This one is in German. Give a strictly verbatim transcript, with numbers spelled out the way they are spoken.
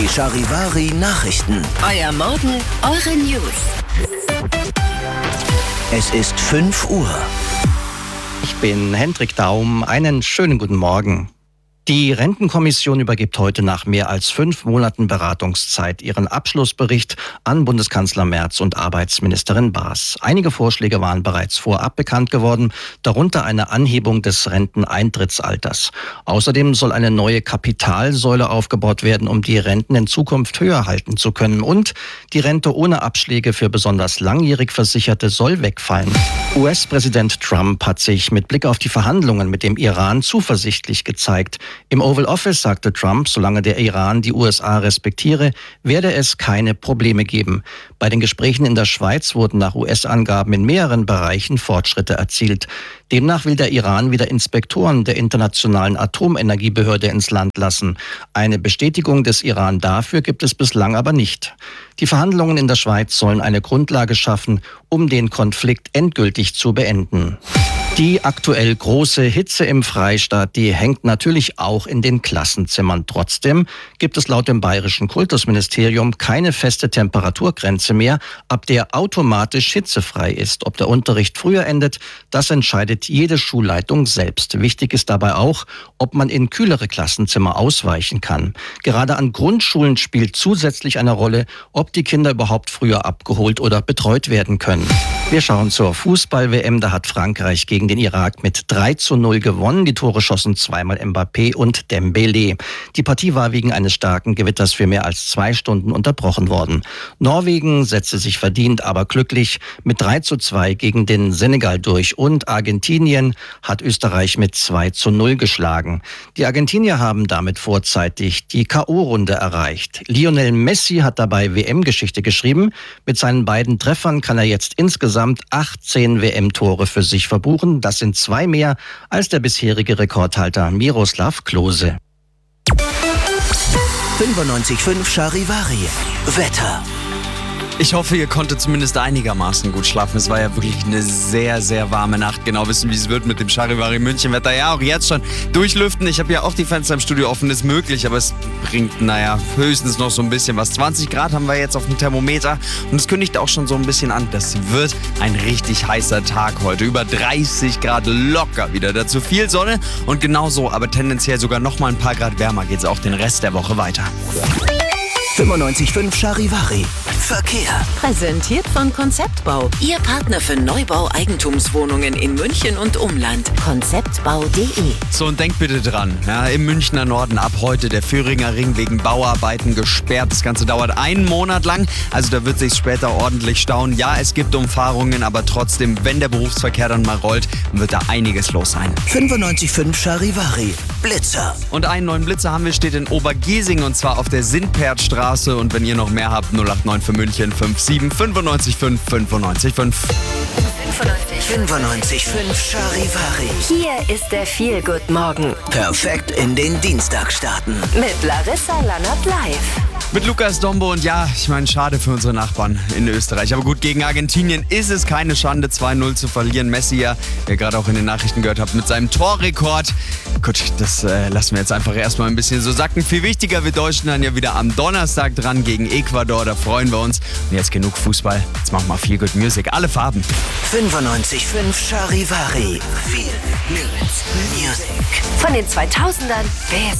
Die Charivari Nachrichten. Euer Morgen, eure News. Es ist fünf Uhr. Ich bin Hendrik Daum. Einen schönen guten Morgen. Die Rentenkommission übergibt heute nach mehr als fünf Monaten Beratungszeit ihren Abschlussbericht an Bundeskanzler Merz und Arbeitsministerin Baas. Einige Vorschläge waren bereits vorab bekannt geworden, darunter eine Anhebung des Renteneintrittsalters. Außerdem soll eine neue Kapitalsäule aufgebaut werden, um die Renten in Zukunft höher halten zu können. Und die Rente ohne Abschläge für besonders langjährig Versicherte soll wegfallen. U S-Präsident Trump hat sich mit Blick auf die Verhandlungen mit dem Iran zuversichtlich gezeigt. Im Oval Office sagte Trump, solange der Iran die U S A respektiere, werde es keine Probleme geben. Bei den Gesprächen in der Schweiz wurden nach U S-Angaben in mehreren Bereichen Fortschritte erzielt. Demnach will der Iran wieder Inspektoren der Internationalen Atomenergiebehörde ins Land lassen. Eine Bestätigung des Iran dafür gibt es bislang aber nicht. Die Verhandlungen in der Schweiz sollen eine Grundlage schaffen, um den Konflikt endgültig zu beenden. Die aktuell große Hitze im Freistaat, die hängt natürlich auch in den Klassenzimmern. Trotzdem gibt es laut dem Bayerischen Kultusministerium keine feste Temperaturgrenze mehr, ab der automatisch hitzefrei ist. Ob der Unterricht früher endet, das entscheidet jede Schulleitung selbst. Wichtig ist dabei auch, ob man in kühlere Klassenzimmer ausweichen kann. Gerade an Grundschulen spielt zusätzlich eine Rolle, ob die Kinder überhaupt früher abgeholt oder betreut werden können. Wir schauen zur Fußball-W M, da hat Frankreich gegen den Irak mit drei zu null gewonnen. Die Tore schossen zweimal Mbappé und Dembélé. Die Partie war wegen eines starken Gewitters für mehr als zwei Stunden unterbrochen worden. Norwegen setzte sich verdient, aber glücklich mit drei zu zwei gegen den Senegal durch. Und Argentinien hat Österreich mit zwei zu null geschlagen. Die Argentinier haben damit vorzeitig die K O-Runde erreicht. Lionel Messi hat dabei W M-Geschichte geschrieben. Mit seinen beiden Treffern kann er jetzt insgesamt achtzehn W M-Tore für sich verbuchen. Das sind zwei mehr als der bisherige Rekordhalter Miroslav Klose. fünfundneunzig Komma fünf Charivari. Wetter. Ich hoffe, ihr konntet zumindest einigermaßen gut schlafen. Es war ja wirklich eine sehr, sehr warme Nacht. Genau wissen, wie es wird mit dem Charivari München Wetter. Ja, auch jetzt schon durchlüften. Ich habe ja auch die Fenster im Studio offen, ist möglich, aber es bringt, naja, höchstens noch so ein bisschen was. zwanzig Grad haben wir jetzt auf dem Thermometer und es kündigt auch schon so ein bisschen an. Das wird ein richtig heißer Tag heute. Über dreißig Grad locker wieder. Dazu viel Sonne und genauso, aber tendenziell sogar noch mal ein paar Grad wärmer geht es auch den Rest der Woche weiter. fünfundneunzig Komma fünf Charivari. Verkehr. Präsentiert von Konzeptbau. Ihr Partner für Neubau-Eigentumswohnungen in München und Umland. konzeptbau punkt de. So, und denkt bitte dran, ja, im Münchner Norden ab heute der Föhringer Ring wegen Bauarbeiten gesperrt. Das Ganze dauert einen Monat lang, also da wird sich's später ordentlich stauen. Ja, es gibt Umfahrungen, aber trotzdem, wenn der Berufsverkehr dann mal rollt, wird da einiges los sein. fünfundneunzig Komma fünf Charivari. Blitzer. Und einen neuen Blitzer haben wir, steht in Obergiesing und zwar auf der Sintpertstraße. Und wenn ihr noch mehr habt, null acht neun für München fünf sieben fünfundneunzig fünf fünfundneunzig fünf. fünfundneunzig Komma fünf Charivari. Hier ist der Feel-Good-Morgen Perfekt in den Dienstag starten. mit Larissa Lannert live. Mit Lukas Dombo und ja, ich meine, schade für unsere Nachbarn in Österreich. Aber gut, gegen Argentinien ist es keine Schande, zwei null zu verlieren. Messi, ja, der gerade auch in den Nachrichten gehört habt, mit seinem Torrekord. Gut, das äh, lassen wir jetzt einfach erstmal ein bisschen so sacken. Viel wichtiger, wir Deutschen dann ja wieder am Donnerstag dran gegen Ecuador. Da freuen wir uns. Und jetzt genug Fußball. Jetzt machen wir Feel Good Music. Alle Farben. fünfundneunzig Komma fünf Charivari. Feel Good Music. Von den zweitausendern bis